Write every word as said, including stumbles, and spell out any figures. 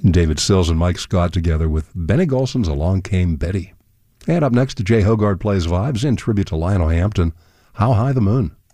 David Sills and Mike Scott together with Benny Golson's Along Came Betty. And up next, Jay Hogarth plays Vibes in tribute to Lionel Hampton, How High the Moon.